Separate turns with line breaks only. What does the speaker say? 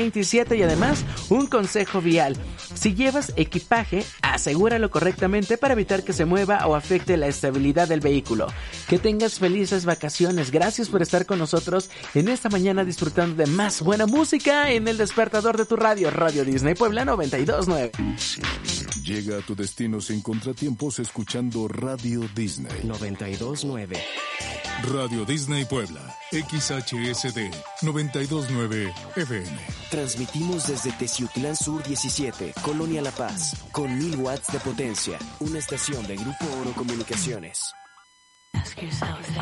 27 y además un consejo vial. Si llevas equipaje, asegúralo correctamente para evitar que se mueva o afecte la estabilidad del vehículo. Que tengas felices vacaciones. Gracias por estar con nosotros en esta mañana disfrutando de más buena música en el despertador de tu radio, Radio Disney Puebla 92.9.
Llega a tu destino sin contratiempos escuchando Radio Disney
92.9.
Radio Disney Puebla, XHSD 92.9 FM.
Transmitimos desde Teciutlán Sur 17, Colonia La Paz, con 1000 watts de potencia. Una estación de Grupo Oro Comunicaciones.